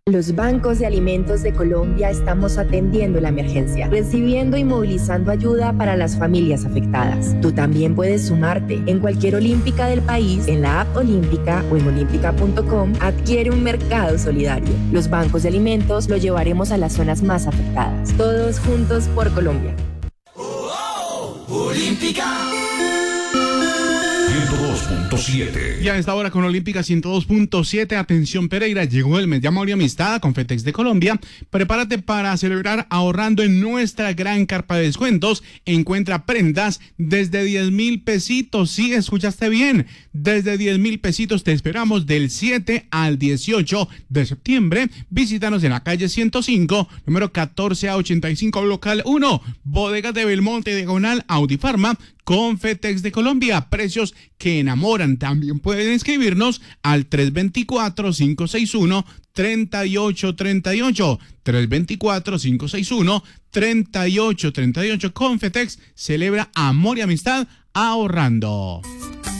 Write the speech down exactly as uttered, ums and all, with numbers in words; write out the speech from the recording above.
Los bancos de alimentos de Colombia estamos atendiendo la emergencia, recibiendo y movilizando ayuda para las familias afectadas. Tú también puedes sumarte. En cualquier olímpica del país, en la app Olímpica o en olímpica punto com, adquiere un mercado solidario. Los bancos de alimentos lo llevaremos a las zonas más afectadas. Todos juntos por Colombia. Oh, oh, Olímpica ciento dos punto siete. Y a esta hora con Olímpica ciento dos punto siete, atención Pereira, llegó el mes de amor y amistad con FedEx de Colombia. Prepárate para celebrar ahorrando en nuestra gran carpa de descuentos. Encuentra prendas desde diez mil pesitos. Sí, escuchaste bien, desde diez mil pesitos. Te esperamos del siete al dieciocho de septiembre. Visítanos en la calle ciento cinco, número catorce a ochenta y cinco, local uno, Bodegas de Belmonte, diagonal Audifarma, con FedEx de Colombia. Precios que enamoran. También pueden escribirnos al tres dos cuatro, cinco seis uno, tres ocho tres ocho. tres dos cuatro, cinco seis uno, tres ocho tres ocho. Con FedEx celebra amor y amistad ahorrando.